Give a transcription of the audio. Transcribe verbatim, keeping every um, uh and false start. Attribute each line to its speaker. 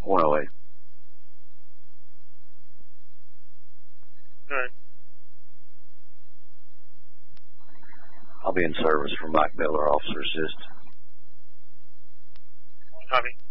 Speaker 1: one oh eight.
Speaker 2: All right.
Speaker 1: I'll be in service for Mike Miller, Officer Assist.
Speaker 2: Copy.